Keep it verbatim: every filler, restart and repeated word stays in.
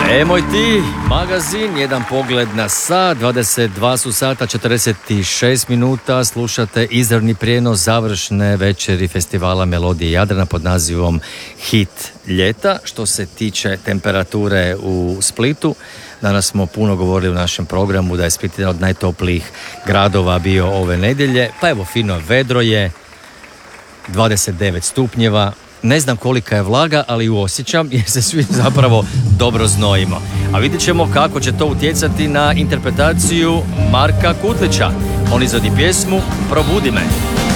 E moj ti, magazin, jedan pogled na sat, dvadeset dva su sata, četrdeset šest minuta, slušate izravni prijenos završne večeri festivala Melodije Jadrana pod nazivom Hit ljeta. Što se tiče temperature u Splitu, danas smo puno govorili u našem programu da je Split jedan od najtoplijih gradova bio ove nedjelje, pa evo fino vedro je, dvadeset devet stupnjeva. Ne znam kolika je vlaga, ali ju osjećam jer se svi zapravo dobro znojimo. A vidjet ćemo kako će to utjecati na interpretaciju Marka Kutlića. On izvodi pjesmu Probudi me.